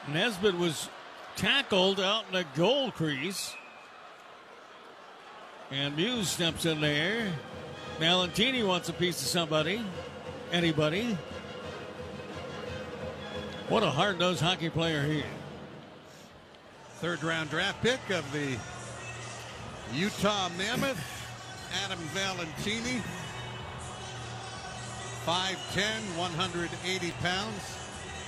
Nesbitt was tackled out in the goal crease. And Muse steps in there. Valentini wants a piece of somebody. Anybody. What a hard-nosed hockey player he is. Third-round draft pick of the Utah Mammoth, Adam Valentini. 5'10", 180 pounds.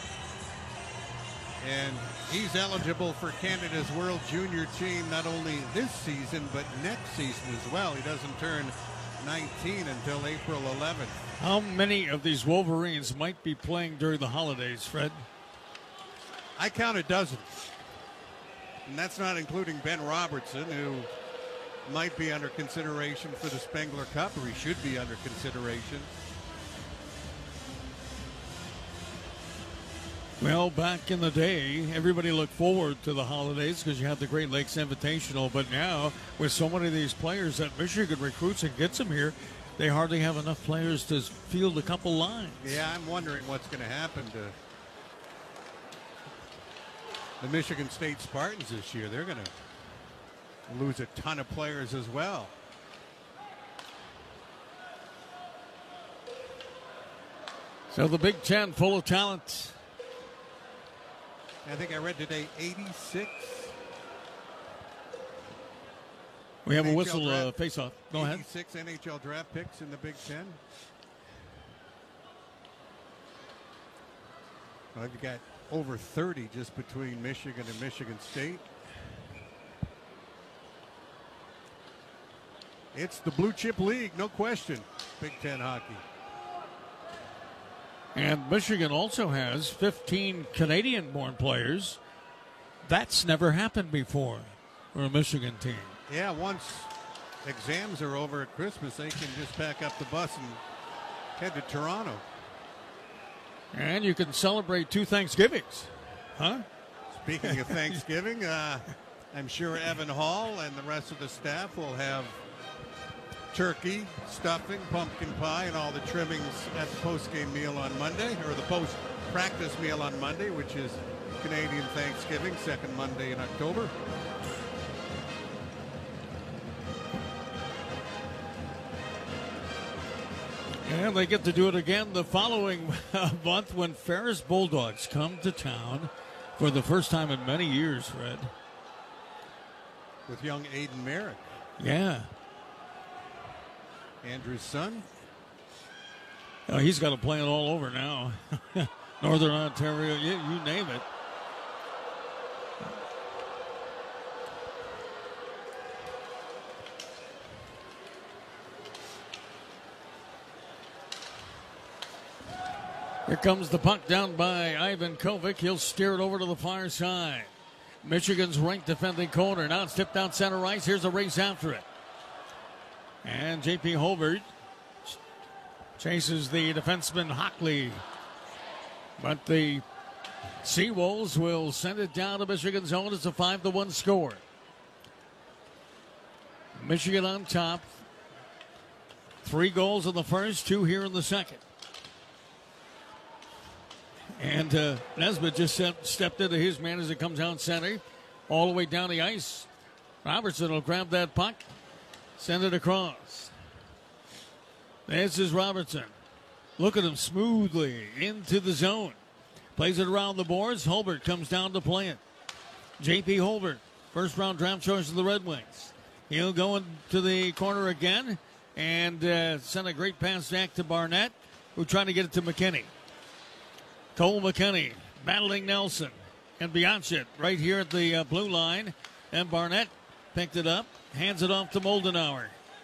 And he's eligible for Canada's World Junior team not only this season, but next season as well. He doesn't turn 19 until April 11th. How many of these Wolverines might be playing during the holidays, Fred? I counted dozens. And that's not including Ben Robertson, who might be under consideration for the Spengler Cup, or he should be under consideration. Well, back in the day, everybody looked forward to the holidays because you had the Great Lakes Invitational. But now, with so many of these players that Michigan recruits and gets them here, they hardly have enough players to field a couple lines. Yeah, I'm wondering what's going to happen to the Michigan State Spartans this year. They're going to lose a ton of players as well. So the Big Ten full of talent. I think I read today 86. We have NHL a whistle face-off. Go ahead. 86 NHL draft picks in the Big Ten. Well, you've got over 30 just between Michigan and Michigan State. It's the Blue Chip League, no question. Big Ten hockey. And Michigan also has 15 Canadian-born players. That's never happened before for a Michigan team. Yeah, once exams are over at Christmas, they can just pack up the bus and head to Toronto. And you can celebrate 2 Thanksgivings. Huh? Speaking of Thanksgiving, I'm sure Evan Hall and the rest of the staff will have turkey, stuffing, pumpkin pie, and all the trimmings at the post-game meal on Monday, or the post-practice meal on Monday, which is Canadian Thanksgiving, second Monday in October. And they get to do it again the following month when Ferris Bulldogs come to town for the first time in many years, Fred. With young Aiden Merrick. Yeah. Andrew's son. He's got a plan all over now. Northern Ontario, you name it. Here comes the puck down by Ivan Kovic. He'll steer it over to the far side. Michigan's ranked defending corner. Now it's tipped down center ice. Here's a race after it. And J.P. Holbert chases the defenseman Hockley. But the Seawolves will send it down to Michigan's zone. It's a 5-1 score. Michigan on top. 3 goals in the first, 2 here in the second. And Nesbitt just stepped into his man as it comes down center. All the way down the ice. Robertson will grab that puck. Send it across. This is Robertson. Look at him smoothly into the zone. Plays it around the boards. Holbert comes down to play it. J.P. Holbert, first round draft choice of the Red Wings. He'll go into the corner again and send a great pass back to Barnett, who trying to get it to McKinney. Cole McKinney battling Nelson and Bianchit right here at the blue line. And Barnett picked it up, hands it off to Moldenauer.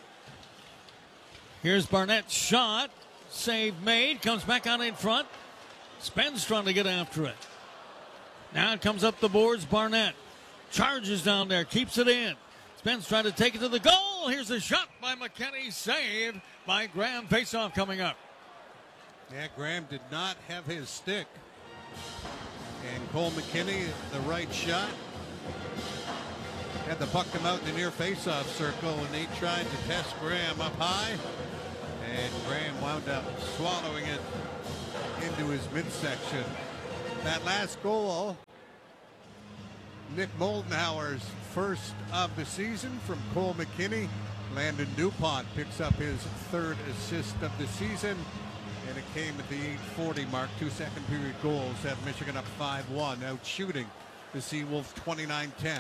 Here's Barnett's shot. Save made. Comes back out in front. Spence trying to get after it. Now it comes up the boards. Barnett charges down there. Keeps it in. Spence trying to take it to the goal. Here's a shot by McKinney. Save by Graham. Faceoff coming up. Yeah, Graham did not have his stick. And Cole McKinney, the right shot. Had the puck come out in the near faceoff circle, and they tried to test Graham up high. And Graham wound up swallowing it into his midsection. That last goal Nick Moldenhauer's first of the season from Cole McKinney. Landon DuPont picks up his third assist of the season, and it came at the 8:40 mark. 2 second period goals have Michigan up 5-1, out shooting the Seawolves 29-10.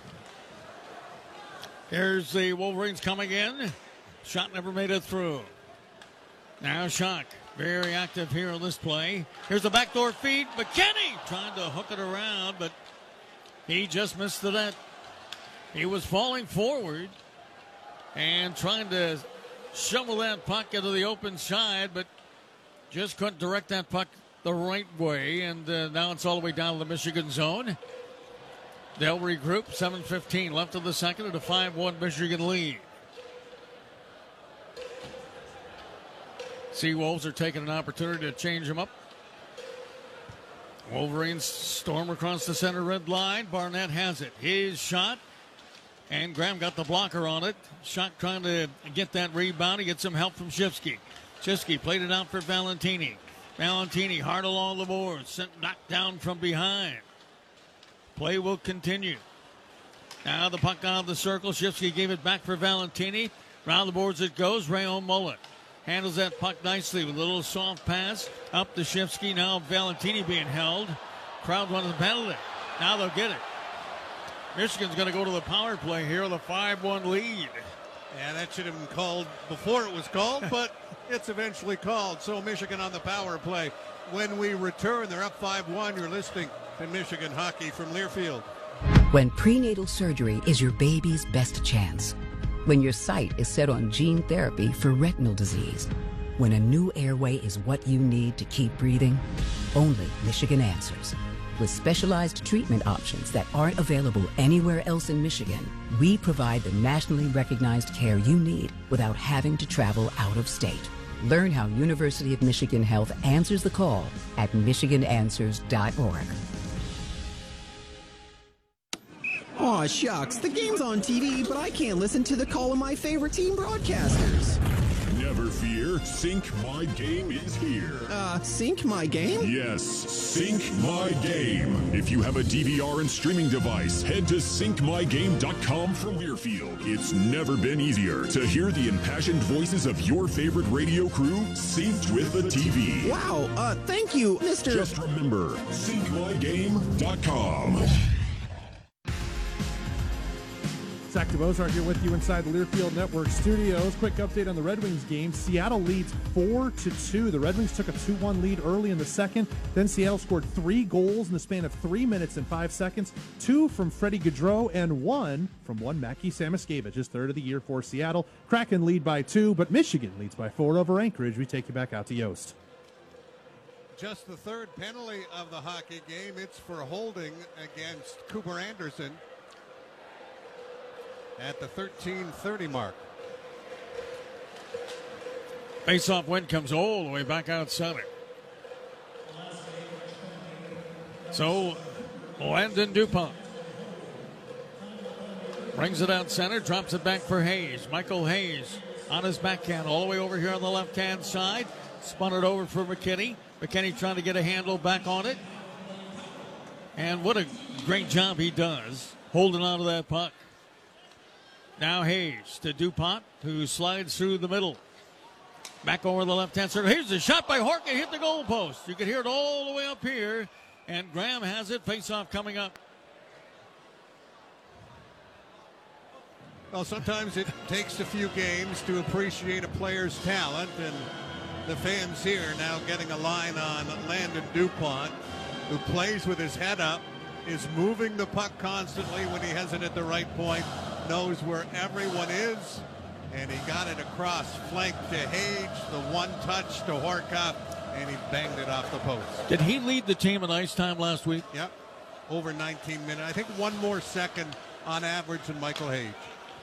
Here's the Wolverines coming in. Shot never made it through. Now Schock, very active here on this play. Here's the backdoor feed. McKinney trying to hook it around, but he just missed the net. He was falling forward and trying to shovel that puck into the open side, but just couldn't direct that puck the right way. And now it's all the way down to the Michigan zone. They'll regroup. 7:15 left in the second at a 5-1 Michigan lead. Seawolves are taking an opportunity to change them up. Wolverines storm across the center red line. Barnett has it. His shot. And Graham got the blocker on it. Shot trying to get that rebound. He gets some help from Shifsky. Shifsky played it out for Valentini. Valentini hard along the boards. Knocked down from behind. Play will continue. Now the puck out of the circle. Shifsky gave it back for Valentini. Round the boards it goes. Rayon Mullet handles that puck nicely with a little soft pass up to Shifsky. Now Valentini being held. Crowd running the penalty. Now they'll get it. Michigan's going to go to the power play here with a 5-1 lead. Yeah, that should have been called before it was called, but it's eventually called. So Michigan on the power play. When we return, they're up 5-1. You're listening to Michigan Hockey from Learfield. When prenatal surgery is your baby's best chance. When your sight is set on gene therapy for retinal disease. When a new airway is what you need to keep breathing. Only Michigan answers. With specialized treatment options that aren't available anywhere else in Michigan, we provide the nationally recognized care you need without having to travel out of state. Learn how University of Michigan Health answers the call at michigananswers.org. Aw, shucks, the game's on TV, but I can't listen to the call of my favorite team broadcasters. Never fear, Sync My Game is here. Sync My Game? Yes, Sync My Game. If you have a DVR and streaming device, head to syncmygame.com from Learfield. It's never been easier to hear the impassioned voices of your favorite radio crew synced with the TV. Wow, thank you, Mr. Just remember, syncmygame.com. Zach DeBozar here with you inside the Learfield Network studios. Quick update on the Red Wings game. Seattle leads 4-2. The Red Wings took a 2-1 lead early in the second. Then Seattle scored 3 goals in the span of 3 minutes and 5 seconds. 2 from Freddie Gaudreau and 1 from Mackie Samoskevich, his third of the year for Seattle. Kraken lead by 2, but Michigan leads by 4 over Anchorage. We take you back out to Yost. Just the third penalty of the hockey game. It's for holding against Cooper Anderson at the 13:30 mark. Face-off win comes all the way back out center. So, Landon DuPont brings it out center, drops it back for Hayes. Michael Hayes on his backhand all the way over here on the left-hand side. Spun it over for McKinney. McKinney trying to get a handle back on it. And what a great job he does holding on to that puck. Now Hayes to DuPont, who slides through the middle. Back over the left-hand side. Here's the shot by Horka, hit the goal post. You can hear it all the way up here. And Graham has it. Face-off coming up. Well, sometimes it takes a few games to appreciate a player's talent, and the fans here now getting a line on Landon DuPont, who plays with his head up, is moving the puck constantly when he has it at the right point, knows where everyone is, and he got it across flank to Hage, the one touch to Horka, and he banged it off the post. Did he lead the team in ice time last week? Yep, over 19 minutes. I think one more second on average than Michael Hage.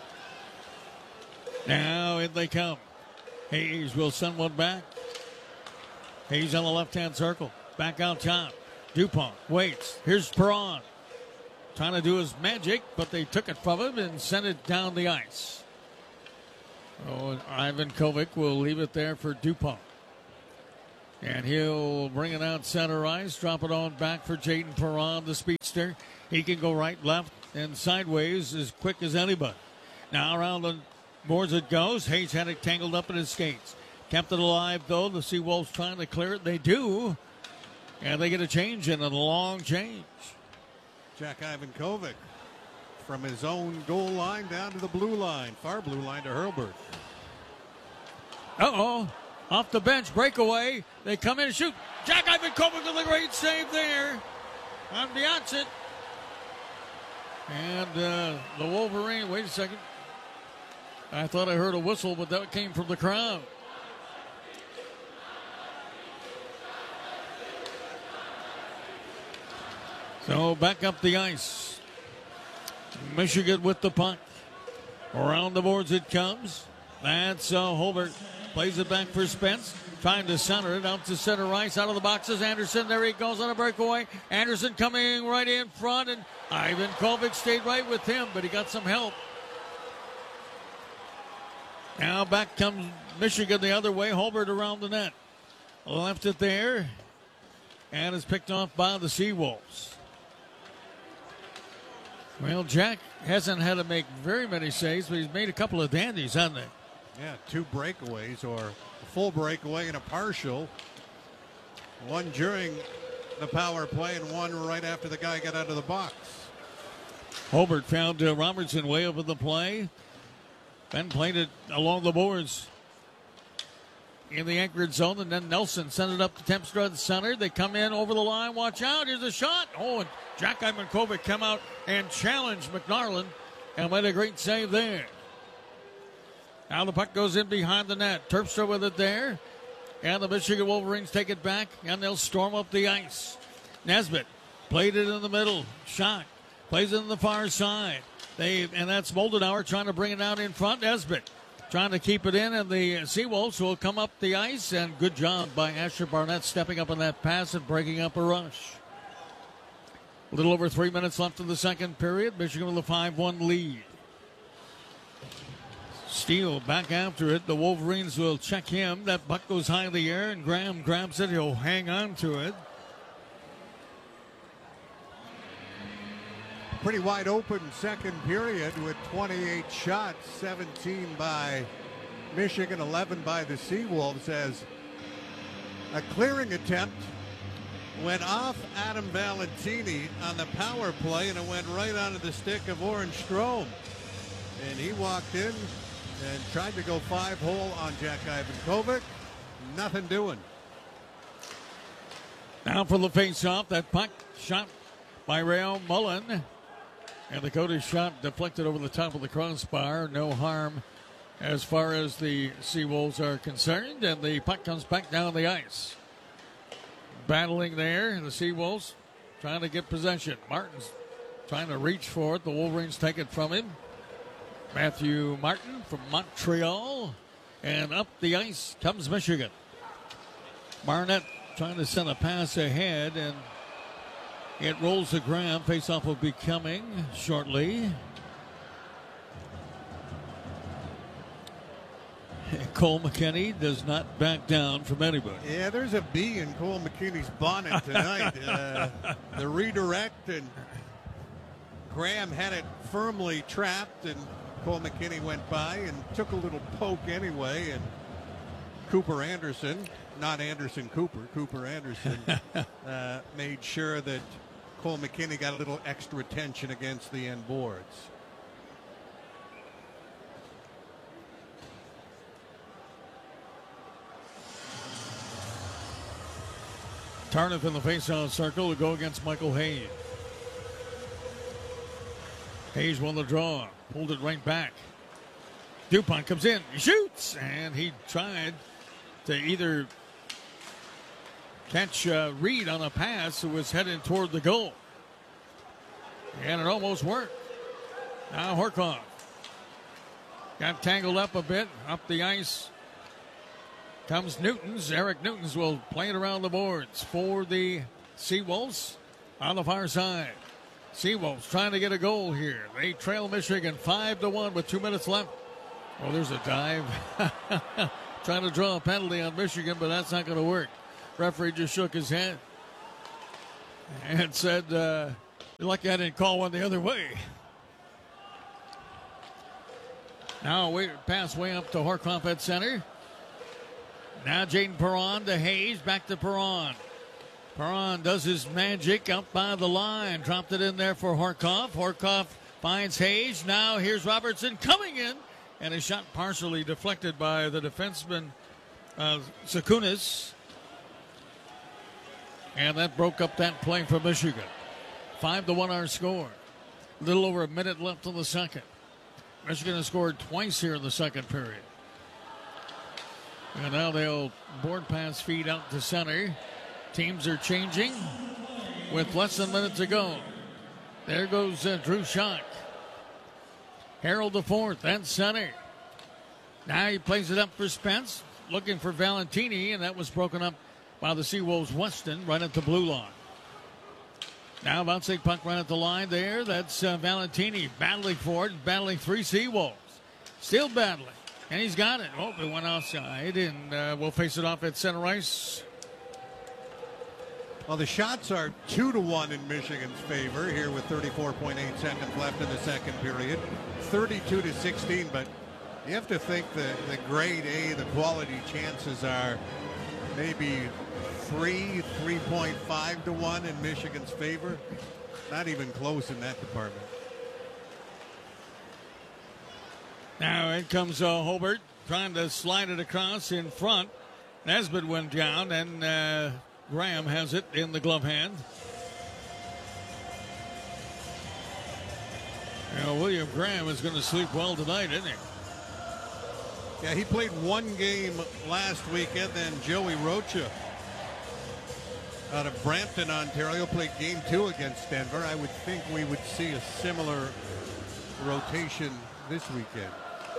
Now in they come. Hayes will send one back. Hayes on the left-hand circle. Back out top. DuPont waits. Here's Perron. Trying to do his magic, but they took it from him and sent it down the ice. Oh, Ivan Kovic will leave it there for DuPont. And he'll bring it out center ice, drop it on back for Jaden Perron, the speedster. He can go right, left, and sideways as quick as anybody. Now around the boards it goes. Hayes had it tangled up in his skates. Kept it alive, though. The Seawolves trying to clear it. They do. And they get a change in, a long change. Jack Ivankovic from his own goal line down to the blue line. Far blue line to Hurlburt. Uh-oh. Off the bench, breakaway. They come in and shoot. Jack Ivankovic with a great save there on Bianchit. And the Wolverine, wait a second. I thought I heard a whistle, but that came from the crowd. So back up the ice. Michigan with the puck. Around the boards it comes. That's Holbert. Plays it back for Spence. Trying to center it out to center ice. Out of the boxes. Anderson, there he goes on a breakaway. Anderson coming right in front. And Ivankovic stayed right with him, but he got some help. Now back comes Michigan the other way. Holbert around the net. Left it there. And is picked off by the Seawolves. Well, Jack hasn't had to make very many saves, but he's made a couple of dandies, hasn't he? Yeah, 2 breakaways, or a full breakaway and a partial. One during the power play and one right after the guy got out of the box. Holbert found Robertson way over the play. Then played it along the boards in the Anchorage zone, and then Nelson sent it up to Tempstra center. They come in over the line. Watch out. Here's a shot. Oh, and Jack Ivankovic come out and challenged McNarland and made a great save there. Now the puck goes in behind the net. Terpstra with it there. And the Michigan Wolverines take it back, and they'll storm up the ice. Nesbitt played it in the middle. Shot. Plays it on the far side. And that's Moldenauer trying to bring it out in front. Nesbitt trying to keep it in, and the Seawolves will come up the ice. And good job by Asher Barnett stepping up on that pass and breaking up a rush. A little over 3 minutes left in the second period. Michigan with a 5-1 lead. Steele back after it. The Wolverines will check him. That puck goes high in the air, and Graham grabs it. He'll hang on to it. Pretty wide open second period with 28 shots, 17 by Michigan, 11 by the Seawolves, as a clearing attempt went off Adam Valentini on the power play, and it went right onto the stick of Oren Strome. And he walked in and tried to go 5-hole on Jack Ivankovic. Nothing doing. Now for the face-off. That puck shot by Rayo Mullen. And the Dakota shot deflected over the top of the crossbar. No harm as far as the Seawolves are concerned. And the puck comes back down the ice. Battling there, the Seawolves trying to get possession. Martin's trying to reach for it. The Wolverines take it from him. Matthew Martin from Montreal. And up the ice comes Michigan. Barnett trying to send a pass ahead, and it rolls the ground. Face-off will be coming shortly. Cole McKinney does not back down from anybody. Yeah, there's a bee in Cole McKinney's bonnet tonight. The redirect, and Graham had it firmly trapped, and Cole McKinney went by and took a little poke anyway, and Cooper Anderson, not Anderson Cooper, Cooper Anderson, made sure that Cole McKinney got a little extra attention against the end boards. Tarniff in the face-off circle to go against Michael Hayes. Hayes won the draw, pulled it right back. DuPont comes in, he shoots, and he tried to either catch Reed on a pass who was heading toward the goal. And it almost worked. Now Horkoff got tangled up a bit. Up the ice comes Newtons. Eric Newtons will play it around the boards for the Seawolves on the far side. Seawolves trying to get a goal here. They trail Michigan 5-1 with 2 minutes left. Oh, there's a dive. Trying to draw a penalty on Michigan, but that's not going to work. Referee just shook his head and said, lucky I didn't call one the other way. Now pass way up to Horkoff at center. Now Jaden Perron to Hayes, back to Perron. Perron does his magic up by the line. Dropped it in there for Horkoff. Horkoff finds Hayes. Now here's Robertson coming in. And a shot partially deflected by the defenseman, Sakunis. And that broke up that play for Michigan. 5-1 our score. A little over a minute left in the second. Michigan has scored twice here in the second period. And now they'll board pass feed out to center. Teams are changing with less than a minute to go. There goes Drew Schock. Harold the fourth, then center. Now he plays it up for Spence, looking for Valentini, and that was broken up by the Seawolves Weston right at the blue line. Now bouncing puck right at the line there. That's Valentini battling for it, battling three Seawolves. Still battling, and he's got it. Oh, it went outside, and we'll face it off at center ice. Well, the shots are 2-1 in Michigan's favor here with 34.8 seconds left in the second period. 32-16, but you have to think the grade A, the quality chances are maybe 3.5 to 1 in Michigan's favor. Not even close in that department. Now in comes Hobart trying to slide it across in front. Nesbitt went down, and Graham has it in the glove hand. William Graham is going to sleep well tonight, isn't he? Yeah, he played one game last weekend, then Joey Rocha out of Brampton, Ontario, played game 2 against Denver. I would think we would see a similar rotation this weekend.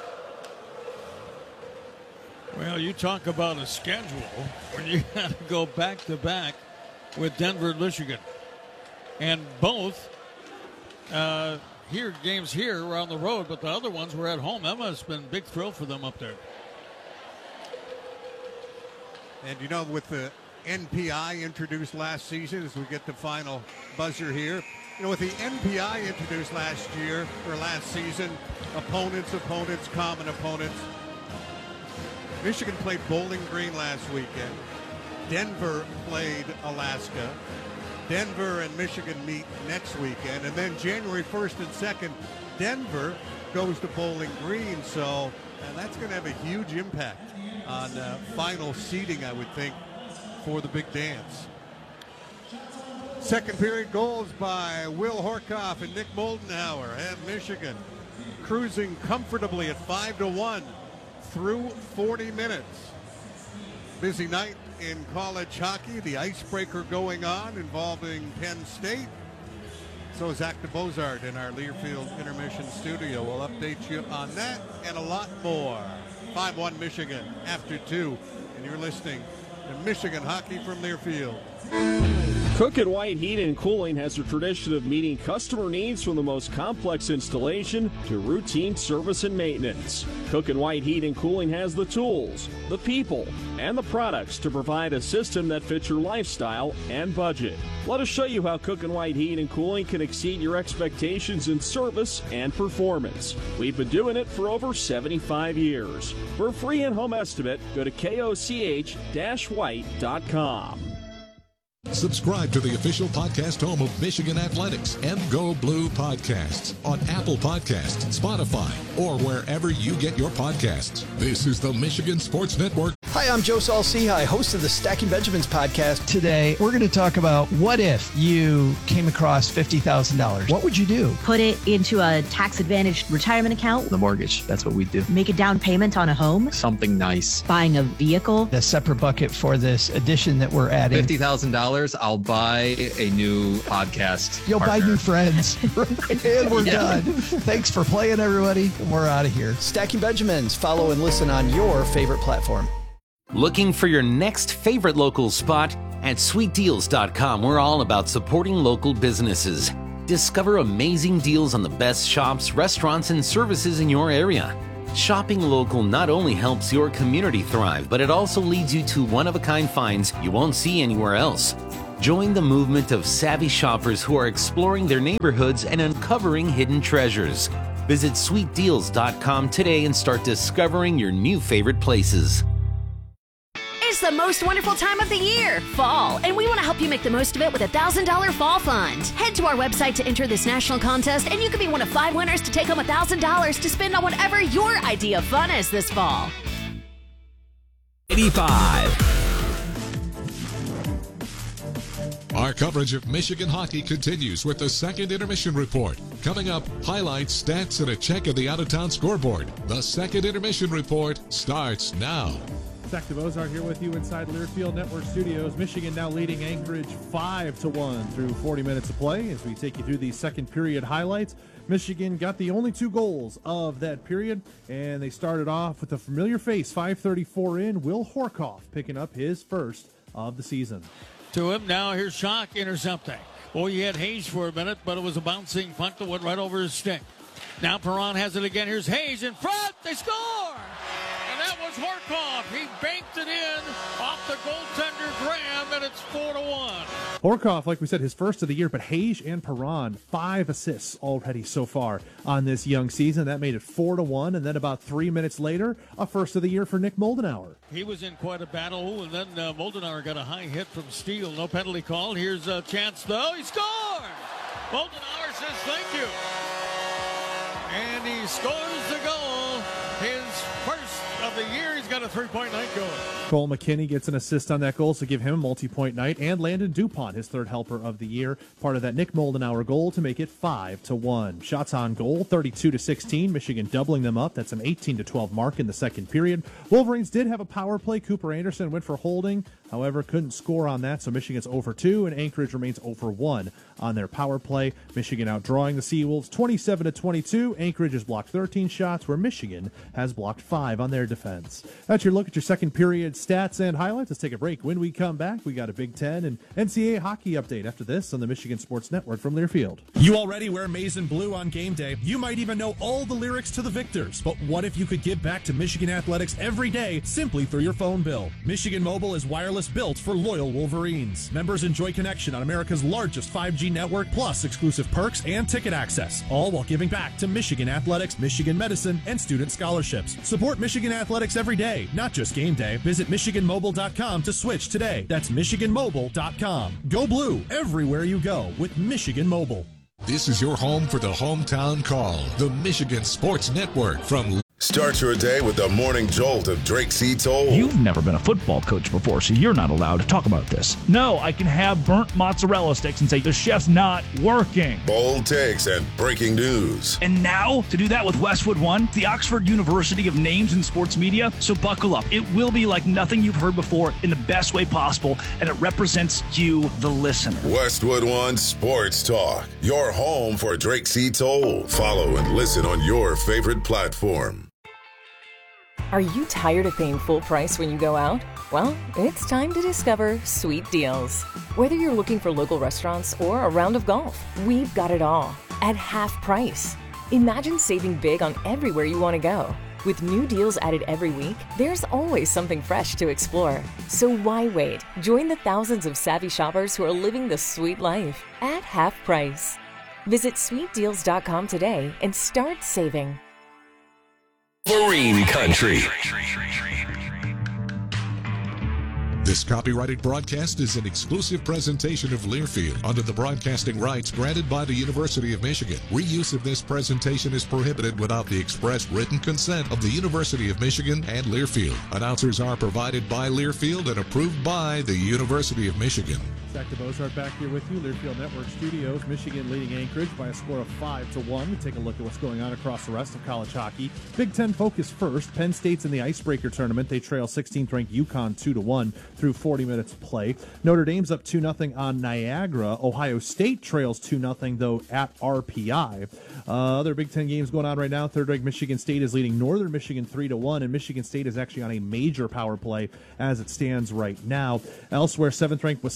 Well, you talk about a schedule when you got to go back-to-back with Denver and Michigan. And both games here were on the road, but the other ones were at home. That must have been a big thrill for them up there. And, with the NPI introduced last season, as we get the final buzzer here, with the NPI introduced last season, opponents, common opponents. Michigan played Bowling Green last weekend. Denver played Alaska. Denver and Michigan meet next weekend. And then January 1st and 2nd, Denver goes to Bowling Green. And that's going to have a huge impact on final seeding, I would think, for the big dance. Second period goals by Will Horkoff and Nick Moldenhauer have Michigan cruising comfortably at 5-1 through 40 minutes. Busy night in college hockey. The icebreaker going on involving Penn State. So Zach DeBozart in our Learfield Intermission studio will update you on that and a lot more. 5-1 Michigan after 2. And you're listening to Michigan Hockey from Learfield. Cook and White Heat and Cooling has a tradition of meeting customer needs from the most complex installation to routine service and maintenance. Cook and White Heat and Cooling has the tools, the people, and the products to provide a system that fits your lifestyle and budget. Let us show you how Cook and White Heat and Cooling can exceed your expectations in service and performance. We've been doing it for over 75 years. For a free in-home estimate, go to koch-white.com. Subscribe to the official podcast home of Michigan Athletics and Go Blue Podcasts on Apple Podcasts, Spotify, or wherever you get your podcasts. This is the Michigan Sports Network. Hi, I'm Joe Saul-Sehy, host of the Stacking Benjamins podcast. Today, we're going to talk about what if you came across $50,000? What would you do? Put it into a tax-advantaged retirement account. The mortgage, that's what we do. Make a down payment on a home. Something nice. Buying a vehicle. A separate bucket for this addition that we're adding. $50,000, I'll buy a new podcast You'll partner. buy new friends. And we're done. Thanks for playing, everybody. We're out of here. Stacking Benjamins. Follow and listen on your favorite platform. Looking for your next favorite local spot? At sweetdeals.com, we're all about supporting local businesses. Discover amazing deals on the best shops, restaurants, and services in your area. Shopping local not only helps your community thrive, but it also leads you to one-of-a-kind finds you won't see anywhere else. Join the movement of savvy shoppers who are exploring their neighborhoods and uncovering hidden treasures. Visit sweetdeals.com today and start discovering your new favorite places. It's the most wonderful time of the year, fall, and we want to help you make the most of it with a $1,000 fall fund. Head to our website to enter this national contest, and you could be one of 5 winners to take home $1,000 to spend on whatever your idea of fun is this fall. 85. Our coverage of Michigan hockey continues with the second intermission report. Coming up, highlights, stats, and a check of the out-of-town scoreboard. The second intermission report starts now. Zach DeBozar here with you inside Learfield Network Studios. Michigan now leading Anchorage 5-1 through 40 minutes of play. As we take you through the second period highlights, Michigan got the only 2 goals of that period, and they started off with a familiar face, 5:34 in, Will Horkoff picking up his first of the season. To him now, here's Schock intercepting. Boy, he had Hayes for a minute, but it was a bouncing punt that went right over his stick. Now Perron has it again. Here's Hayes in front. They score! And that was Horkoff. He banked it in off the goaltender Graham, and it's 4-1. Horkoff, like we said, his first of the year, but Hayes and Perron, 5 assists already so far on this young season. That made it 4-1, and then about 3 minutes later, a first of the year for Nick Moldenauer. He was in quite a battle, and then Moldenauer got a high hit from Steele. No penalty called. Here's a chance, though. He scored! Moldenauer says thank you. And he scores the goal. His first of the year. He's got a 3-point night going. Cole McKinney gets an assist on that goal, so give him a multi-point night. And Landon Dupont, his third helper of the year, part of that Nick Moldenauer goal to make it 5-1. Shots on goal, 32-16. Michigan doubling them up. That's an 18-12 mark in the second period. Wolverines did have a power play. Cooper Anderson went for holding, however, couldn't score on that, so Michigan's 0-2, and Anchorage remains 0-1 on their power play. Michigan outdrawing the Seawolves 27-22. Anchorage has blocked 13 shots, where Michigan has blocked 5 on their defense. That's your look at your second period stats and highlights. Let's take a break. When we come back, we got a Big Ten and NCAA hockey update after this on the Michigan Sports Network from Learfield. You already wear maize and blue on game day. You might even know all the lyrics to the Victors. But what if you could give back to Michigan athletics every day simply through your phone bill? Michigan Mobile is wireless built for loyal Wolverines. Members enjoy connection on America's largest 5G network, plus exclusive perks and ticket access, all while giving back to Michigan athletics, Michigan medicine, and student scholarships. Support Michigan athletics every day, not just game day. Visit MichiganMobile.com to switch today. That's MichiganMobile.com. Go blue everywhere you go with Michigan Mobile. This is your home for the Hometown Call, the Michigan Sports Network from... Start your day with the morning jolt of Drake C. Toll. You've never been a football coach before, so you're not allowed to talk about this. No, I can have burnt mozzarella sticks and say the chef's not working. Bold takes and breaking news. And now, to do that with Westwood One, the Oxford University of Names in Sports Media, so buckle up. It will be like nothing you've heard before in the best way possible, and it represents you, the listener. Westwood One Sports Talk, your home for Drake C. Toll. Follow and listen on your favorite platform. Are you tired of paying full price when you go out? Well, it's time to discover Sweet Deals. Whether you're looking for local restaurants or a round of golf, we've got it all at half price. Imagine saving big on everywhere you want to go. With new deals added every week, there's always something fresh to explore. So why wait? Join the thousands of savvy shoppers who are living the sweet life at half price. Visit sweetdeals.com today and start saving. Wolverine Country. This copyrighted broadcast is an exclusive presentation of Learfield under the broadcasting rights granted by the University of Michigan. Reuse of this presentation is prohibited without the express written consent of the University of Michigan and Learfield. Announcers are provided by Learfield and approved by the University of Michigan. Zach DeBozart back here with you, Learfield Network Studios. Michigan leading Anchorage by a score of 5-1. We take a look at what's going on across the rest of college hockey. Big Ten focus first. Penn State's in the Icebreaker tournament. They trail 16th-ranked UConn 2-1 through 40 minutes of play. Notre Dame's up 2-0 on Niagara. Ohio State trails 2-0, though, at RPI. Other Big Ten games going on right now. Third-ranked Michigan State is leading Northern Michigan 3-1, and Michigan State is actually on a major power play as it stands right now. Elsewhere, 7th-ranked Wisconsin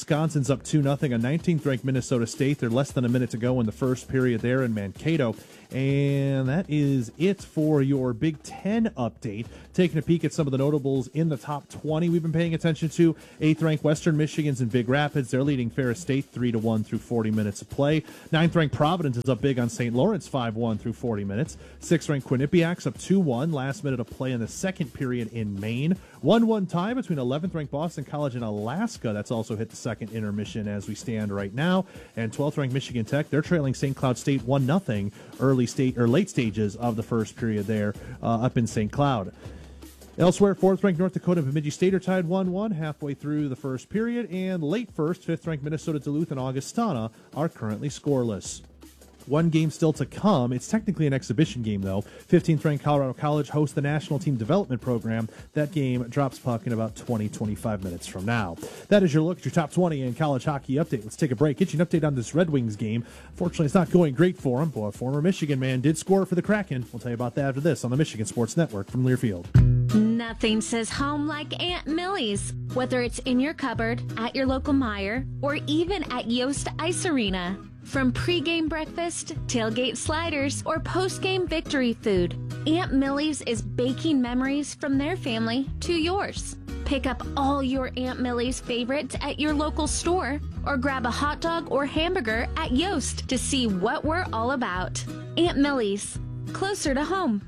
Providence up 2-0 on 19th-ranked Minnesota State. They're less than a minute to go in the first period there in Mankato. And that is it for your Big Ten update. Taking a peek at some of the notables in the top 20 we've been paying attention to. 8th-ranked Western Michigan's in Big Rapids. They're leading Ferris State 3-1 through 40 minutes of play. 9th-ranked Providence is up big on St. Lawrence 5-1 through 40 minutes. 6th-ranked Quinnipiac's up 2-1. Last minute of play in the second period in Maine. 1-1 tie between 11th-ranked Boston College and Alaska. That's also hit the second intermission as we stand right now. And 12th-ranked Michigan Tech, they're trailing St. Cloud State 1-0 late stages of the first period there up in St. Cloud. Elsewhere, 4th-ranked North Dakota and Bemidji State are tied 1-1 halfway through the first period, and late first, 5th-ranked Minnesota Duluth and Augustana are currently scoreless. One game still to come. It's technically an exhibition game, though. 15th-ranked Colorado College hosts the National Team Development Program. That game drops puck in about 20-25 minutes from now. That is your look at your top 20 in college hockey update. Let's take a break. Get you an update on this Red Wings game. Fortunately, it's not going great for him, but a former Michigan man did score for the Kraken. We'll tell you about that after this on the Michigan Sports Network from Learfield. Nothing says home like Aunt Millie's. Whether it's in your cupboard, at your local Meijer, or even at Yost Ice Arena. From pregame breakfast, tailgate sliders, or postgame victory food, Aunt Millie's is baking memories from their family to yours. Pick up all your Aunt Millie's favorites at your local store, or grab a hot dog or hamburger at Yost to see what we're all about. Aunt Millie's, closer to home.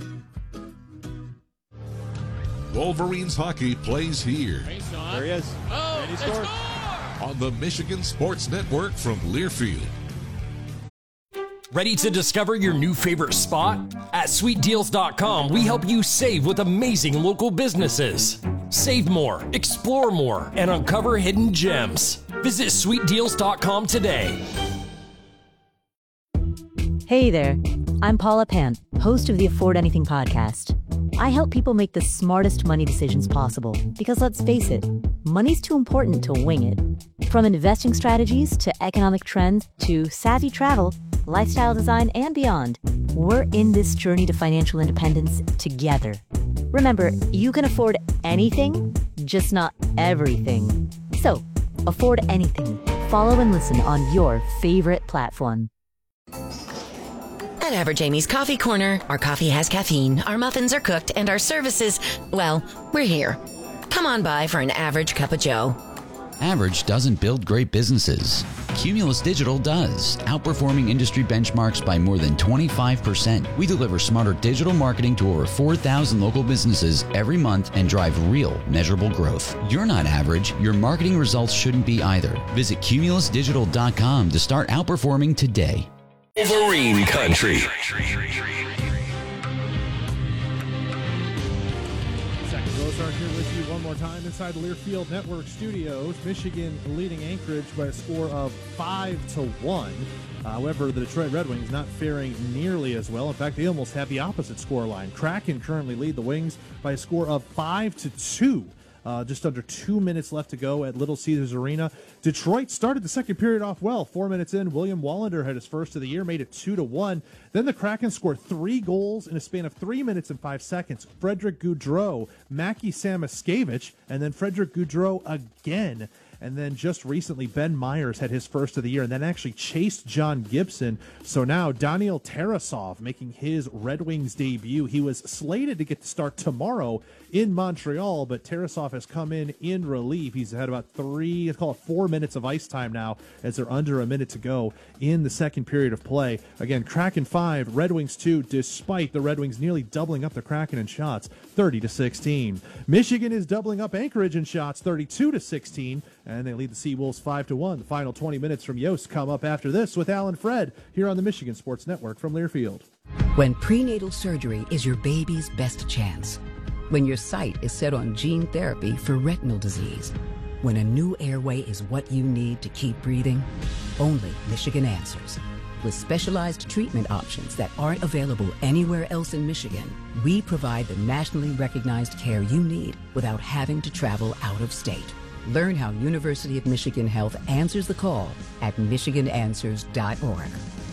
Wolverines hockey plays here. There he is. Oh, and he scored. On the Michigan Sports Network from Learfield. Ready to discover your new favorite spot? At SweetDeals.com, we help you save with amazing local businesses. Save more, explore more, and uncover hidden gems. Visit SweetDeals.com today. Hey there, I'm Paula Pant, host of the Afford Anything podcast. I help people make the smartest money decisions possible because, let's face it, money's too important to wing it. From investing strategies to economic trends to savvy travel, lifestyle design, and beyond, we're in this journey to financial independence together. Remember, you can afford anything, just not everything. So, afford anything. Follow and listen on your favorite platform. At Average Amy's Coffee Corner, our coffee has caffeine, our muffins are cooked, and our services, well, we're here. Come on by for an average cup of joe. Average doesn't build great businesses. Cumulus Digital does, outperforming industry benchmarks by more than 25%. We deliver smarter digital marketing to over 4,000 local businesses every month and drive real, measurable growth. You're not average. Your marketing results shouldn't be either. Visit cumulusdigital.com to start outperforming today. Wolverine Country. Zach Rosart here with you one more time inside the Learfield Network studios. Michigan leading Anchorage by a score of 5-1. However, the Detroit Red Wings not faring nearly as well. In fact, they almost have the opposite scoreline. Kraken currently lead the Wings by a score of 5-2. Just under 2 minutes left to go at Little Caesars Arena. Detroit started the second period off well. 4 minutes in, William Wallander had his first of the year, made it 2-1. Then the Kraken scored 3 goals in a span of 3 minutes and 5 seconds. Frederick Gaudreau, Mackie Samoskevich, and then Frederick Gaudreau again. And then just recently, Ben Myers had his first of the year and then actually chased John Gibson. So now Daniil Tarasov making his Red Wings debut. He was slated to get to start tomorrow in Montreal, but Tarasov has come in relief. He's had about 4 minutes of ice time now as they're under a minute to go in the second period of play. Again, Kraken 5, Red Wings 2, despite the Red Wings nearly doubling up the Kraken in shots, 30-16. Michigan is doubling up Anchorage in shots, 32-16. And they lead the Seawolves 5-1. The final 20 minutes from Yost come up after this with Alan Fred here on the Michigan Sports Network from Learfield. When prenatal surgery is your baby's best chance. When your sight is set on gene therapy for retinal disease. When a new airway is what you need to keep breathing. Only Michigan answers. With specialized treatment options that aren't available anywhere else in Michigan, we provide the nationally recognized care you need without having to travel out of state. Learn how University of Michigan Health answers the call at michigananswers.org.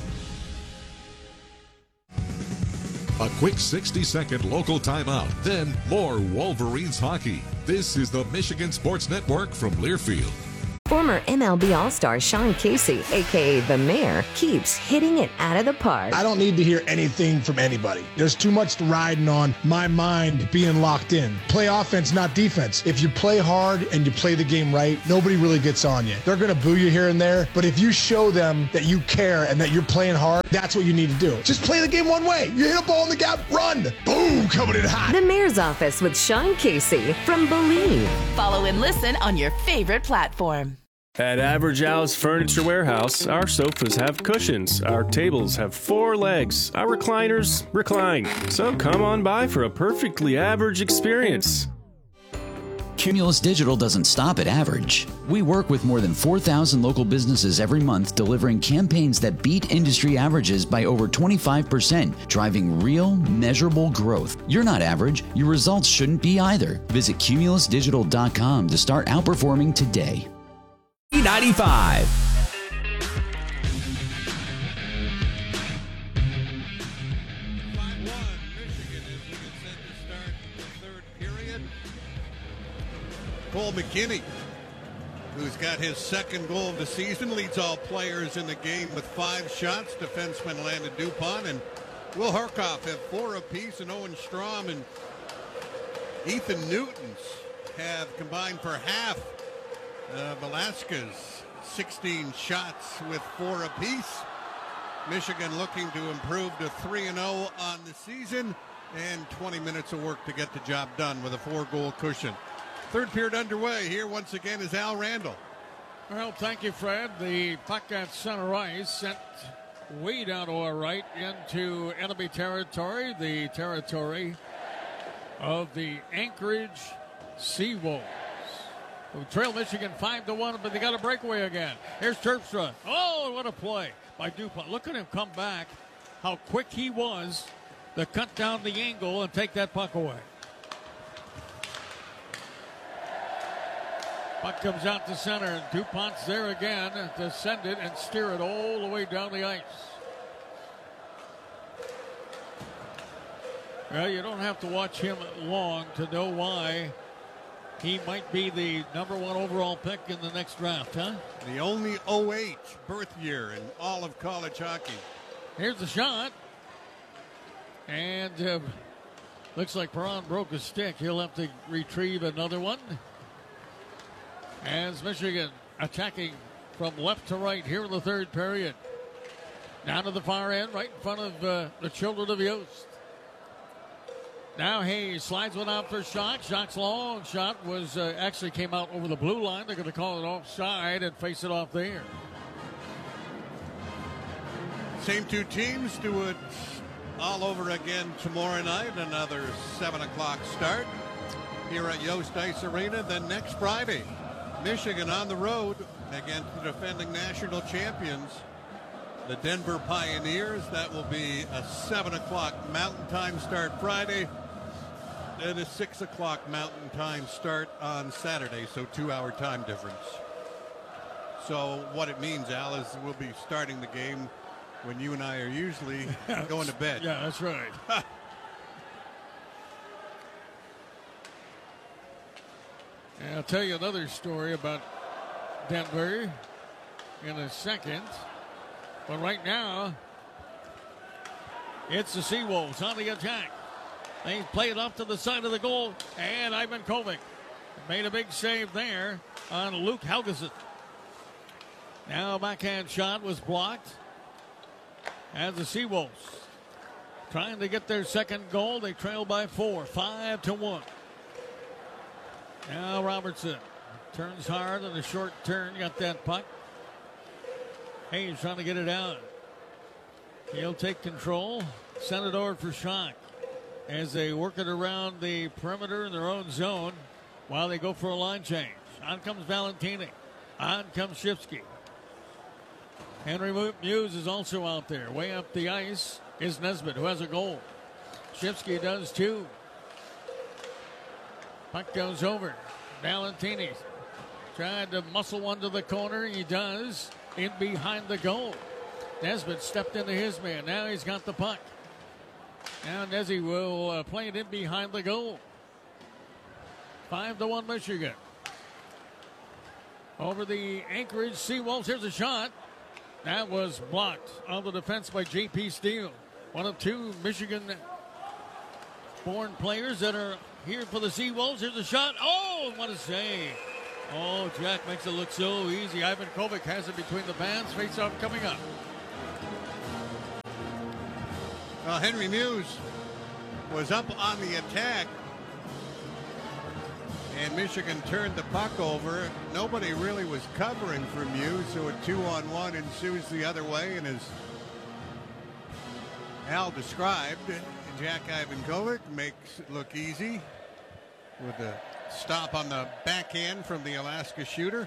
A quick 60-second local timeout, then more Wolverines hockey. This is the Michigan Sports Network from Learfield. Former MLB All-Star Sean Casey, a.k.a. The Mayor, keeps hitting it out of the park. I don't need to hear anything from anybody. There's too much riding on my mind being locked in. Play offense, not defense. If you play hard and you play the game right, nobody really gets on you. They're going to boo you here and there, but if you show them that you care and that you're playing hard, that's what you need to do. Just play the game one way. You hit a ball in the gap, run. Boom, coming in hot. The Mayor's Office with Sean Casey from Believe. Follow and listen on your favorite platform. At Average Al's Furniture Warehouse, our sofas have cushions, our tables have 4 legs, our recliners recline. So come on by for a perfectly average experience. Cumulus Digital doesn't stop at average. We work with more than 4,000 local businesses every month, delivering campaigns that beat industry averages by over 25%, driving real, measurable growth. You're not average. Your results shouldn't be either. Visit cumulusdigital.com to start outperforming today. 95. Cole McKinney, who's got his second goal of the season, leads all players in the game with 5 shots. Defenseman Landon Dupont and Will Harkoff have 4 apiece, and Owen Strom and Ethan Newtons have combined for half. Velasquez, 16 shots with 4 apiece. Michigan looking to improve to 3-0 on the season, and 20 minutes of work to get the job done with a 4-goal cushion. Third period underway. Here once again is Al Randall. Well, thank you, Fred. The puck at center ice sent way down to our right into enemy territory, the territory of the Anchorage Seawolves, who trail Michigan 5-1, but they got a breakaway again. Here's Terpstra. Oh, what a play by Dupont. Look at him come back, how quick he was to cut down the angle and take that puck away. Puck comes out to center, and Dupont's there again to send it and steer it all the way down the ice. Well, you don't have to watch him long to know why he might be the number 1 overall pick in the next draft, huh? The only 08 birth year in all of college hockey. Here's the shot. And looks like Perron broke his stick. He'll have to retrieve another one. As Michigan attacking from left to right here in the third period. Down to the far end, right in front of the Children of Yost. Now Hayes slides one out for Schock. Schock's long shot was actually came out over the blue line. They're going to call it offside and face it off there. Same 2 teams do it all over again tomorrow night. Another 7 o'clock start here at Yost Ice Arena. Then next Friday, Michigan on the road against the defending national champions, the Denver Pioneers. That will be a 7 o'clock Mountain Time start Friday, and a 6 o'clock Mountain Time start on Saturday, so 2-hour time difference. So what it means, Al, is we'll be starting the game when you and I are usually going to bed. Yeah, that's right. And I'll tell you another story about Denver in a second. But right now, it's the Seawolves on the attack. They play it up to the side of the goal, and Ivan Kovic made a big save there on Luke Helgeson. Now backhand shot was blocked. And the Seawolves trying to get their second goal. They trail by 4, 5-1. Now Robertson turns hard on a short turn. Got that puck. Hayes trying to get it out. He'll take control. Send it over for Schock as they work it around the perimeter in their own zone while they go for a line change. On comes Valentini. On comes Shifsky. Henry Muse is also out there. Way up the ice is Nesbitt, who has a goal. Shifsky does too. Puck goes over. Valentini tried to muscle one to the corner. He does. In behind the goal. Nesbitt stepped into his man. Now he's got the puck. Now Nezzy will play it in behind the goal. 5-1 Michigan. over the Anchorage Seawolves. Here's a shot. That was blocked on the defense by J.P. Steele. One of two Michigan-born players that are here for the Seawolves. Here's a shot. Oh, what a save. Oh, Jack makes it look so easy. Ivan Kovic has it between the bands. Face-off coming up. Well, Henry Muse was up on the attack, and Michigan turned the puck over. Nobody really was covering for Muse, so a 2-on-1 ensues the other way, and as Al described, Jack Ivankovic makes it look easy with a stop on the backhand from the Alaska shooter.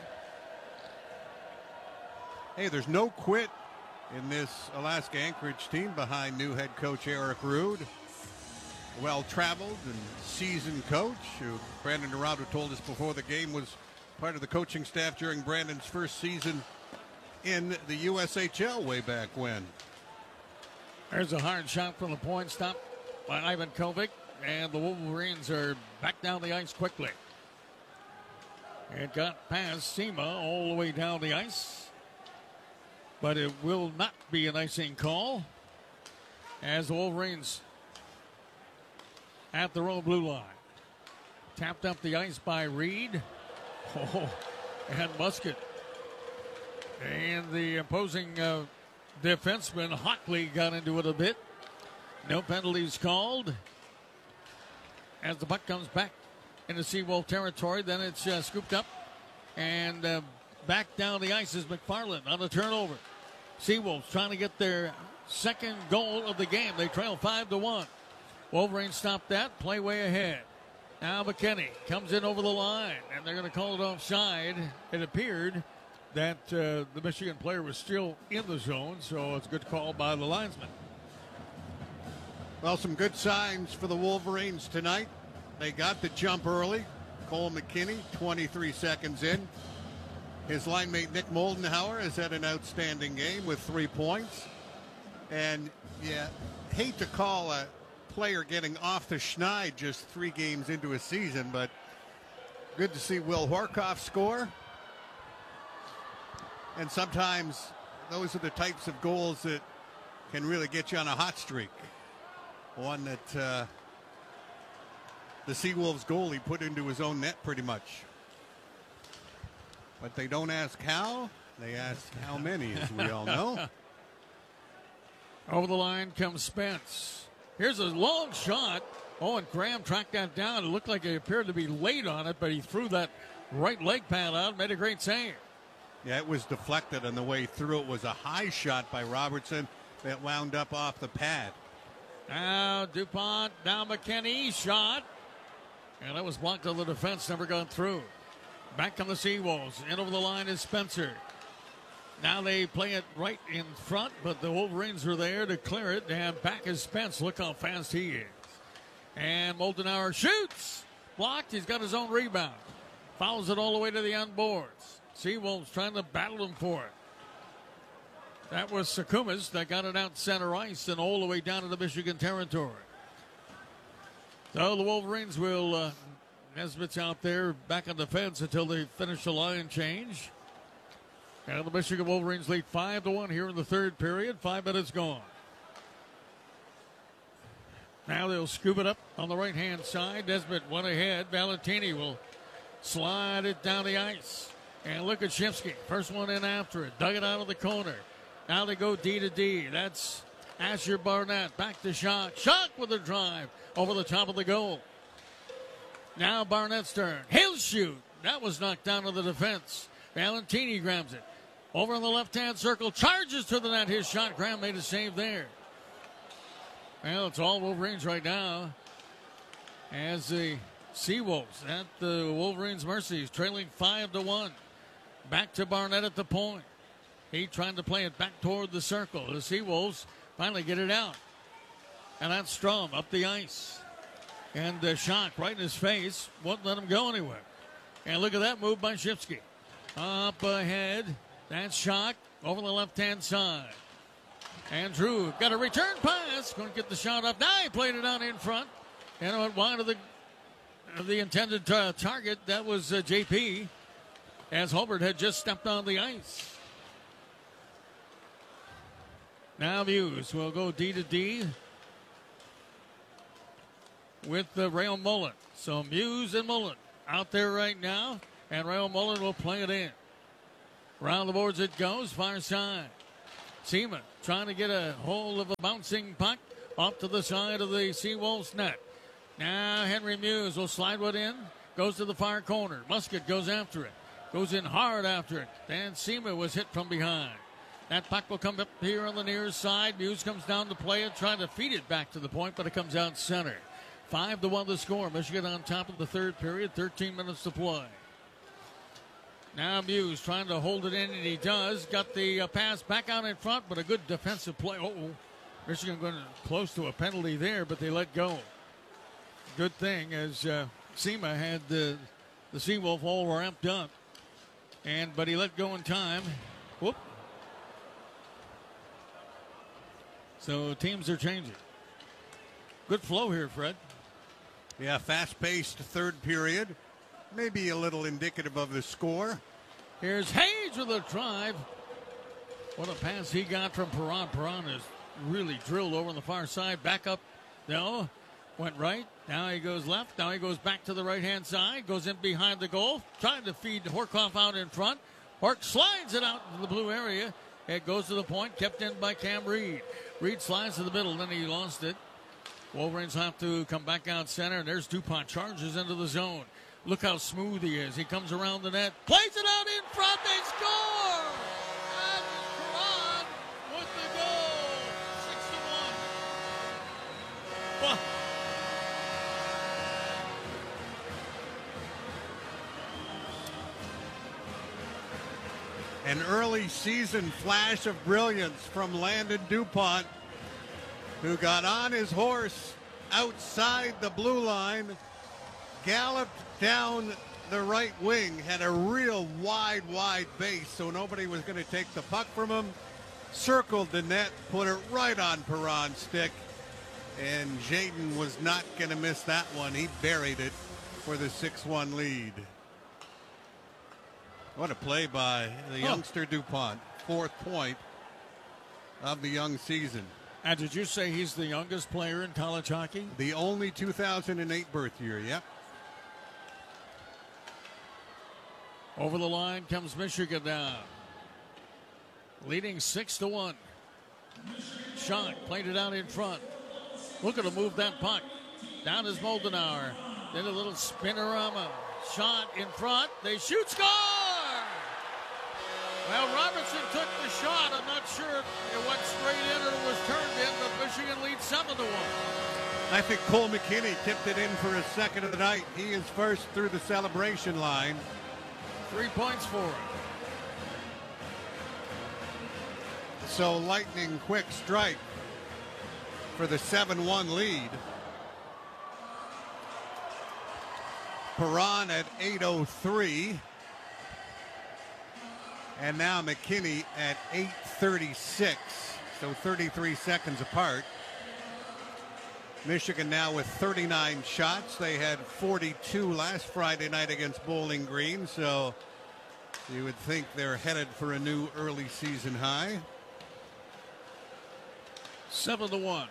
Hey, there's no quit in this Alaska Anchorage team behind new head coach Eric Rude. Well-traveled and seasoned coach who Brandon Dorado told us before the game was part of the coaching staff during Brandon's first season in the USHL way back when. There's a hard shot from the point, stop by Ivan Kovic, and the Wolverines are back down the ice quickly. It got past Sema all the way down the ice, but it will not be an icing call as the Wolverines at their own blue line. Tapped up the ice by Reed. Oh, and Musket. And the opposing defenseman, Hockley, got into it a bit. No penalties called. As the puck comes back into Seawolf territory, then it's scooped up. And back down the ice is McFarland on the turnover. Seawolves trying to get their second goal of the game. They trail 5-1. Wolverines stop that, play way ahead. Now McKinney comes in over the line, and they're going to call it offside. It appeared that the Michigan player was still in the zone, so it's a good call by the linesman. Well, some good signs for the Wolverines tonight. They got the jump early. Cole McKinney, 23 seconds in. His line mate Nick Moldenhauer has had an outstanding game with 3 points. And, yeah, hate to call a player getting off the schneid just 3 games into a season, but good to see Will Horkoff score. And sometimes those are the types of goals that can really get you on a hot streak. One that the Seawolves goalie put into his own net pretty much. But they don't ask how, they ask how many, as we all know. Over the line comes Spence. Here's a long shot. Oh, and Graham tracked that down. It looked like he appeared to be late on it, but he threw that right leg pad out and made a great save. Yeah, it was deflected on the way through. It was a high shot by Robertson that wound up off the pad. Now DuPont, now McKinney, shot. And that was blocked on the defense, never gone through. Back on the Seawolves. In over the line is Spencer. Now they play it right in front, but the Wolverines are there to clear it. And back is Spence. Look how fast he is. And Moldenhauer shoots. Blocked. He's got his own rebound. Fouls it all the way to the end boards. Seawolves trying to battle him for it. That was Sakumas that got it out center ice and all the way down into Michigan territory. So the Wolverines will, Nesbitt's out there back on defense until they finish the line change. And the Michigan Wolverines lead 5-1 here in the third period. 5 minutes gone. Now they'll scoop it up on the right-hand side. Nesbitt went ahead. Valentini will slide it down the ice. And look at Shifsky. First one in after it. Dug it out of the corner. Now they go D to D. That's Asher Barnett. Back to Schock. Schock with a drive over the top of the goal. Now Barnett's turn. He'll shoot. That was knocked down to the defense. Valentini grabs it. Over in the left-hand circle. Charges to the net. His shot. Graham made a save there. Well, it's all Wolverines right now. As the Seawolves at the Wolverines' mercies, trailing 5-1. Back to Barnett at the point. He trying to play it back toward the circle. The Seawolves finally get it out. And that's Strom up the ice. And Schock right in his face. Won't let him go anywhere. And look at that move by Shifsky. Up ahead. That's Schock over the left-hand side. Andrew got a return pass. Going to get the shot up. Now he played it out in front. And it went wide of the intended target. That was JP. as Hulbert had just stepped on the ice. Now Muse will go D to D with Rail Mullen. So Muse and Mullen out there right now, and Rail Mullen will play it in. Around the boards it goes, far side. Seaman trying to get a hold of a bouncing puck off to the side of the Seawolves net. Now Henry Muse will slide one in, goes to the far corner. Musket goes after it, goes in hard after it. Dan Seaman was hit from behind. That puck will come up here on the near side. Muse comes down to play it, trying to feed it back to the point, but it comes out center. 5-1 the score. Michigan on top of the third period, 13 minutes to play. Now Muse trying to hold it in, and he does. Got the pass back out in front, but a good defensive play. Michigan going close to a penalty there, but they let go. Good thing, as Sema had the Seawolf all ramped up, but he let go in time. Whoop. So teams are changing. Good flow here, Fred. Yeah, fast-paced third period. Maybe a little indicative of the score. Here's Hayes with a drive. What a pass he got from Perron. Perron is really drilled over on the far side. Back up. No. Went right. Now he goes left. Now he goes back to the right-hand side. Goes in behind the goal. Trying to feed Horkoff out in front. Hork slides it out into the blue area. It goes to the point. Kept in by Cam Reed. Reed slides to the middle. Then he lost it. Wolverines have to come back out center. And there's DuPont. Charges into the zone. Look how smooth he is. He comes around the net. Plays it out in front. They score! And Perron with the goal. 6-1. Well, an early season flash of brilliance from Landon DuPont, who got on his horse outside the blue line, galloped down the right wing, had a real wide base, so nobody was going to take the puck from him. Circled the net, put it right on Perron's stick, and Jayden was not going to miss that one. He buried it for the 6-1 lead. What a play by the youngster DuPont. 4th point of the young season. And did you say he's the youngest player in college hockey? The only 2008 birth year, yep. Over the line comes Michigan now. Leading 6-1. Schott played it out in front. Looking to move that puck. Down is Moldenauer. Then a little spinorama. Schott in front. They shoot, score! Well, Robertson took the shot. I'm not sure if it went straight in or it was turned in, but Michigan leads 7-1. I think Cole McKinney tipped it in for his second of the night. He is first through the celebration line. 3 points for him. So lightning quick strike for the 7-1 lead. Perron at 8:03. And now McKinney at 8:36. So 33 seconds apart. Michigan now with 39 shots. They had 42 last Friday night against Bowling Green. So you would think they're headed for a new early season high. 7-1.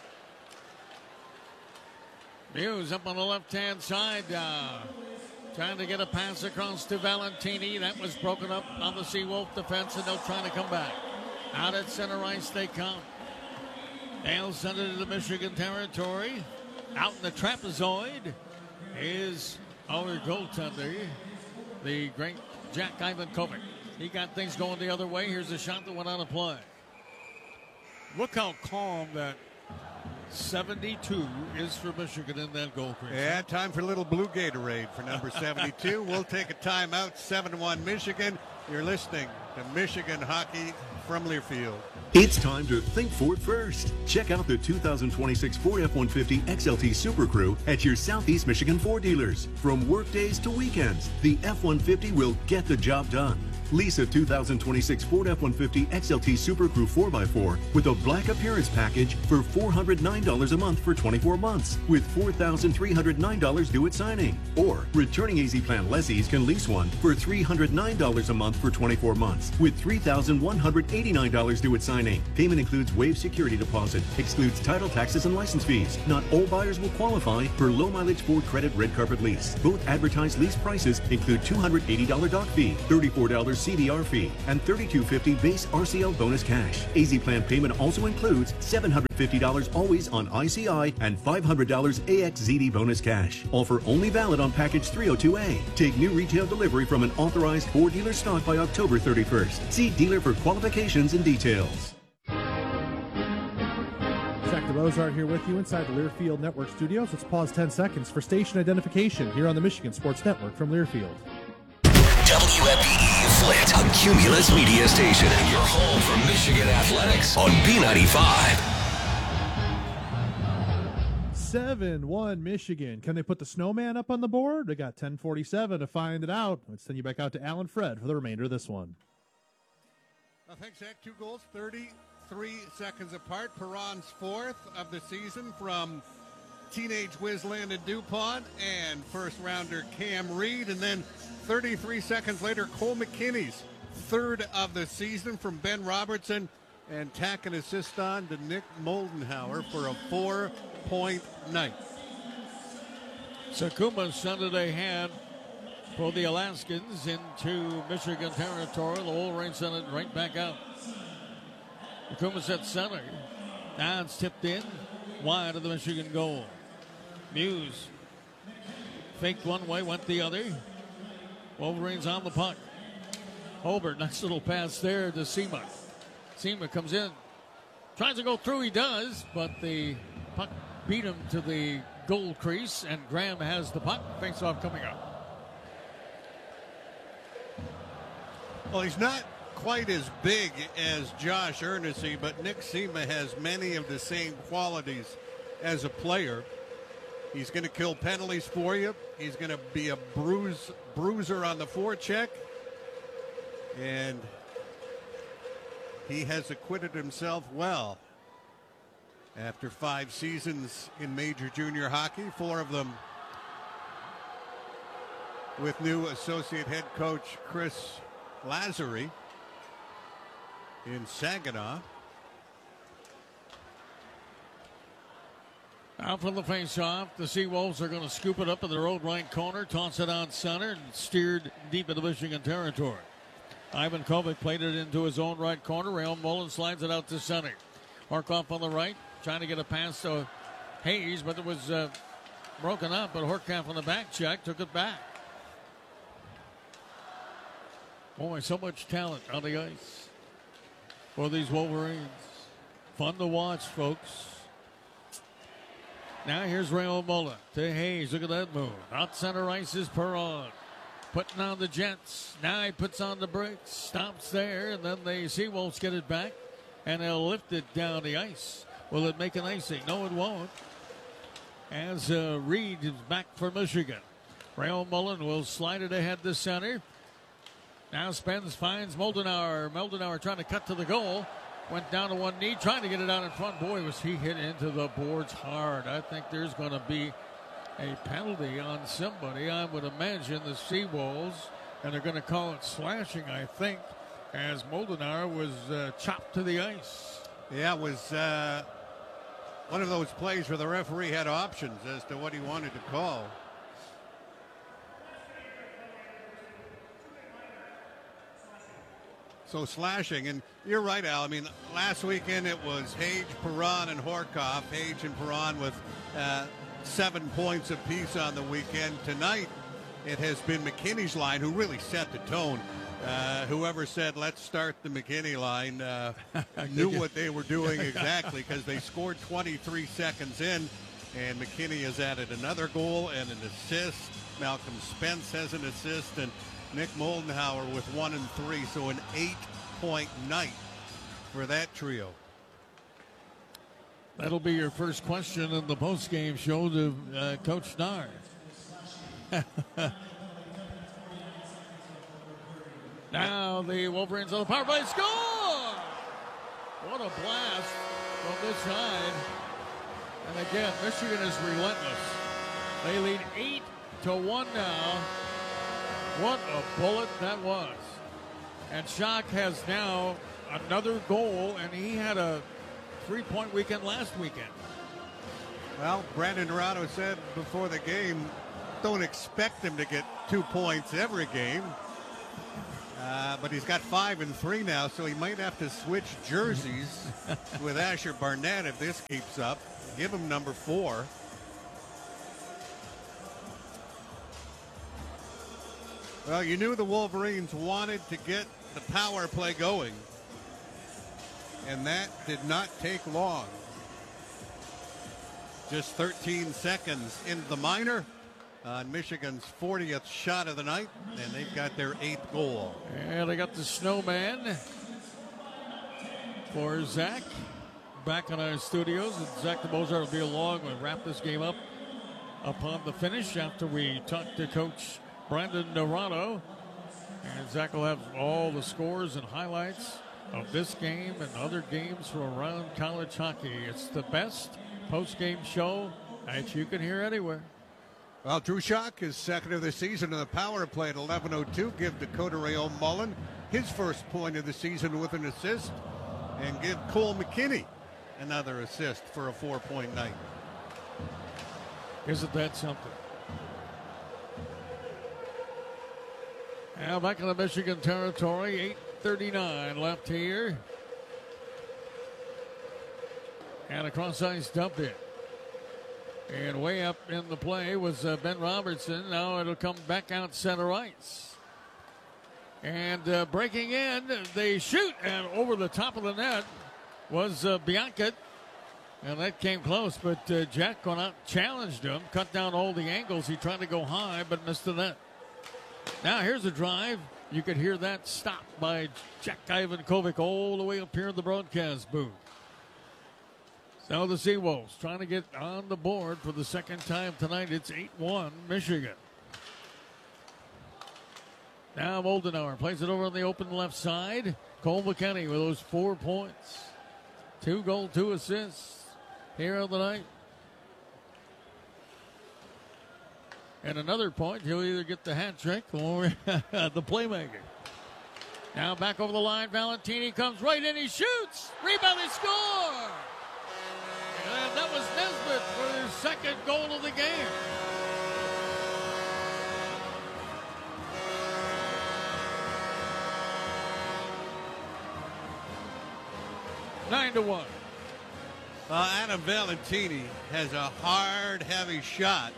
Muse up on the left-hand side. Trying to get a pass across to Valentini. That was broken up on the Seawolf defense, and they'll try to come back. Out at center ice they come. They'll send it into Michigan territory. Out in the trapezoid is our goaltender, the great Jack Ivankovic. He got things going the other way. Here's a shot that went on a play. Look how calm that 72 is for Michigan in that goal crease. Yeah, time for a little blue Gatorade for number 72. We'll take a timeout. 7-1 Michigan. You're listening to Michigan Hockey from Learfield. It's time to think Ford first. Check out the 2026 Ford F-150 XLT Super Crew at your Southeast Michigan Ford dealers. From work days to weekends, the F-150 will get the job done. Lease a 2026 Ford F-150 XLT Super Crew 4x4 with a black appearance package for $409 a month for 24 months with $4,309 due at signing. Or returning AZ Plan lessees can lease one for $309 a month for 24 months with $3,189 due at signing. Payment includes waived security deposit, excludes title taxes and license fees. Not all buyers will qualify for low mileage Ford Credit Red Carpet Lease. Both advertised lease prices include $280 doc fee, $34 CDR fee, and $32.50 base RCL bonus cash. AZ Plan payment also includes $750 always on ICI and $500 AXZD bonus cash. Offer only valid on package 302A. Take new retail delivery from an authorized Ford dealer stock by October 31st. See dealer for qualifications and details. Zach DeBozart here with you inside the Learfield Network studios. Let's pause 10 seconds for station identification here on the Michigan Sports Network from Learfield. WFPE Flint, a Cumulus media station, and your home for Michigan athletics on B95. 7-1 Michigan. Can they put the snowman up on the board? They got 10:47 to find it out. Let's send you back out to Alan Fred for the remainder of this one. Thanks, Zach. 2 goals, 33 seconds apart. Perron's fourth of the season from teenage whiz Landon DuPont and first-rounder Cam Reed. And then 33 seconds later, Cole McKinney's third of the season from Ben Robertson, and tack an assist on to Nick Moldenhauer for a 4-point night. Sakuma sent it ahead for the Alaskans into Michigan territory. The Wolverines sent it right back out. Sakuma's at center. Now it's tipped in wide of the Michigan goal. Muse faked one way, went the other. Wolverines on the puck. Holbert, nice little pass there to Sema. Sema comes in. Tries to go through, he does, but the puck beat him to the goal crease, and Graham has the puck. Face-off coming up. Well, he's not quite as big as Josh Ernessy, but Nick Sema has many of the same qualities as a player. He's going to kill penalties for you. He's going to be a bruiser on the forecheck. And he has acquitted himself well. After 5 seasons in major junior hockey, 4 of them with new associate head coach Chris Lazary in Saginaw. Out from the face-off, the Seawolves are going to scoop it up in their own right corner, toss it on center, and steered deep into Michigan territory. Ivan Kovic played it into his own right corner. Rayon Mullen slides it out to center. Horkoff on the right, trying to get a pass to Hayes, but it was broken up, but Horkoff on the back check took it back. Boy, so much talent on the ice for these Wolverines. Fun to watch, folks. Now here's Rayon Mullen to Hayes. Look at that move. Out center ice is Perron. Putting on the Jets. Now he puts on the brakes. Stops there, and then the Seawolves get it back, and they'll lift it down the ice. Will it make an icing? No, it won't. As Reed is back for Michigan. Rayon Mullen will slide it ahead to center. Now Spence finds Moldenauer. Moldenauer trying to cut to the goal. Went down to one knee, trying to get it out in front. Boy, was he hit into the boards hard. I think there's going to be a penalty on somebody. I would imagine the Seawolves, and they're going to call it slashing, I think, as Moldenauer was chopped to the ice. Yeah, it was one of those plays where the referee had options as to what he wanted to call. So slashing, and you're right, Al. I mean, last weekend it was Hage, Perron, and Horkoff. Hage and Perron with 7 points apiece on the weekend. Tonight it has been McKinney's line who really set the tone. Whoever said let's start the McKinney line knew what they were doing exactly, because they scored 23 seconds in, and McKinney has added another goal and an assist. Malcolm Spence has an assist, and Nick Moldenhauer with 1 and 3, so an 8-point night for that trio. That'll be your first question in the post-game show to Coach Nahr. Now the Wolverines on the power play score! What a blast from this side. And again, Michigan is relentless. They lead 8-1 now. What a bullet that was. And Schock has now another goal, and he had a 3-point weekend last weekend. Well, Brandon Dorado said before the game, don't expect him to get 2 points every game. But he's got 5 and 3 now, so he might have to switch jerseys with Asher Barnett if this keeps up. Give him number 4. Well, you knew the Wolverines wanted to get the power play going, and that did not take long. Just 13 seconds into the minor on Michigan's 40th shot of the night, and they've got their 8th goal. And they got the snowman for Zach back in our studios. And Zach DeBozar will be along. We'll wrap this game up upon the finish after we talk to Coach Brandon Dorado. And Zach will have all the scores and highlights of this game and other games from around college hockey. It's the best post-game show that you can hear anywhere. Well, Drew Schock is second of the season in the power play at 11:02. Give Dakota Rayon Mullen his first point of the season with an assist, and give Cole McKinney another assist for a 4-point night. Isn't that something? Now back in the Michigan territory, 8:39 left here. And a cross-ice dump in. And way up in the play was Ben Robertson. Now it'll come back out center ice. And breaking in, they shoot, and over the top of the net was Bianca. And that came close, but Jack went out, challenged him, cut down all the angles. He tried to go high, but missed the net. Now here's a drive. You could hear that stop by Jack Ivankovic all the way up here in the broadcast booth. So the Seawolves trying to get on the board for the second time tonight. It's 8-1 Michigan. Now Moldenauer plays it over on the open left side. Cole McKinney with those 4 points. 2 goals, 2 assists here on the night. And another point, he'll either get the hat trick or the playmaker. Now back over the line, Valentini comes right in, he shoots. Rebound, they score! And that was Nesbitt for his second goal of the game. Nine to 1. Adam Valentini has a hard, heavy shot.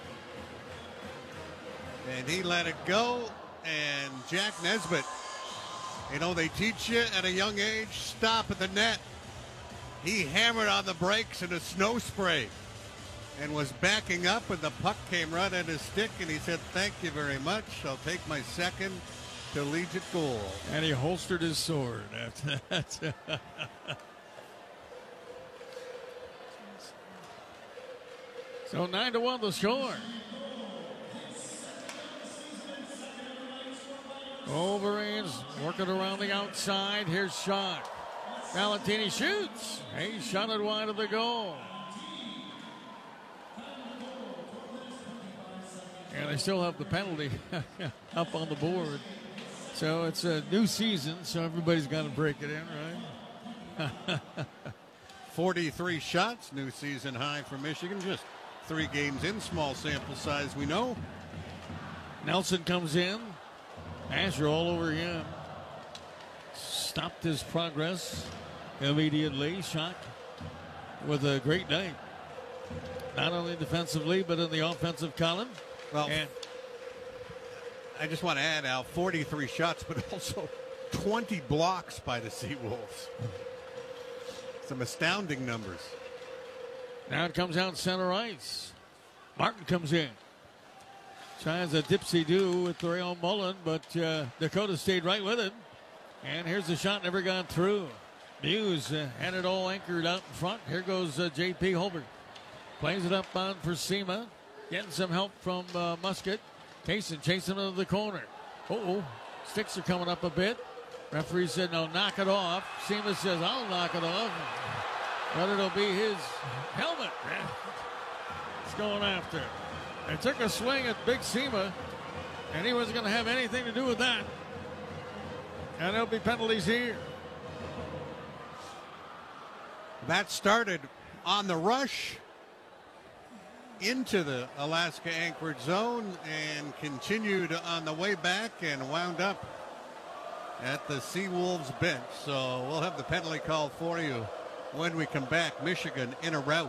And he let it go. And Jack Nesbitt, you know, they teach you at a young age, stop at the net. He hammered on the brakes in a snow spray and was backing up, and the puck came right at his stick, and he said, thank you very much. I'll take my second collegiate goal. And he holstered his sword after that. So 9-1 the score. Wolverines working around the outside. Here's Schock. Valentini shoots. He shot it wide of the goal. And they still have the penalty up on the board. So it's a new season, so everybody's got to break it in, right? 43 shots, new season high for Michigan. Just 3 games in, small sample size, we know. Nelson comes in. Asher all over him. Stopped his progress immediately. Schock with a great night. Not only defensively, but in the offensive column. Well, and I just want to add, Al, 43 shots, but also 20 blocks by the Seawolves. Some astounding numbers. Now it comes out center ice. Martin comes in. Tries a dipsy-do with Rayon Mullen, but Dakota stayed right with it. And here's the shot, never got through. Muse had it all anchored out in front. Here goes J.P. Holbert. Plays it up on for Sema. Getting some help from Musket. Kaysen chasing into the corner. Uh-oh. Sticks are coming up a bit. Referee said, no, knock it off. Seema says, I'll knock it off. But it'll be his helmet. It's going after. They took a swing at Big Seema, and he wasn't going to have anything to do with that. And there'll be penalties here. That started on the rush into the Alaska Anchorage zone and continued on the way back and wound up at the Seawolves bench. So we'll have the penalty call for you when we come back. Michigan in a rout.